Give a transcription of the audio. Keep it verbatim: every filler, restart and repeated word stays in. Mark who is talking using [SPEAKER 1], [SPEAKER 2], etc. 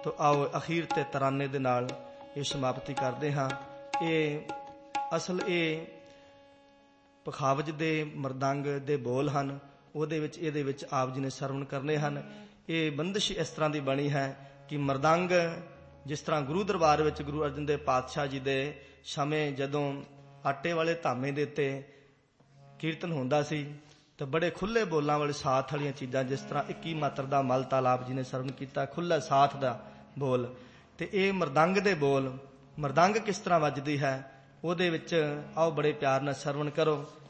[SPEAKER 1] ਤੋ ਆਓ ਅਖੀਰ ਤੇ ਤਰਾਨੇ ਦੇ ਨਾਲ ਇਹ ਸਮਾਪਤੀ ਕਰਦੇ ਹਾਂ। ਇਹ ਅਸਲ ਇਹ ਪਖਾਵਜ ਦੇ ਮਰਦੰਗ ਦੇ ਬੋਲ ਹਨ, ਉਹਦੇ ਵਿੱਚ ਇਹਦੇ ਵਿੱਚ ਆਪ ਜੀ ਨੇ ਸਰਵਣ ਕਰਨੇ ਹਨ। ਇਹ ਬੰਦਿਸ਼ ਇਸ ਤਰ੍ਹਾਂ ਦੀ ਬਣੀ ਹੈ ਕਿ ਮਰਦੰਗ ਜਿਸ ਤਰ੍ਹਾਂ ਗੁਰੂ ਦਰਬਾਰ ਵਿੱਚ ਗੁਰੂ ਅਰਜਨ ਦੇਵ ਪਾਤਸ਼ਾਹ ਜੀ ਦੇ ਸਮੇਂ ਜਦੋਂ ਆਟੇ ਵਾਲੇ ਧਾਮੇ ਦੇ ਉੱਤੇ ਕੀਰਤਨ ਹੁੰਦਾ ਸੀ ਤਾਂ ਬੜੇ ਖੁੱਲੇ ਬੋਲਾਂ ਵਾਲੇ ਸਾਥ ਵਾਲੀਆਂ ਚੀਜ਼ਾਂ, ਜਿਸ ਤਰ੍ਹਾਂ ਇੱਕੀ ਮਾਤਰ ਦਾ ਮਲ ਤਾਲ ਆਪ ਜੀ ਨੇ ਸਰਵਣ ਕੀਤਾ, ਖੁੱਲਾ ਸਾਥ ਦਾ ਬੋਲ। ਤੇ ਇਹ ਮਰਦੰਗ ਦੇ ਬੋਲ, ਮਰਦੰਗ ਕਿਸ ਤਰ੍ਹਾਂ ਵੱਜਦੀ ਹੈ ਉਹਦੇ ਵਿੱਚ ਆਓ ਬੜੇ ਪਿਆਰ ਨਾਲ ਸਰਵਣ ਕਰੋ।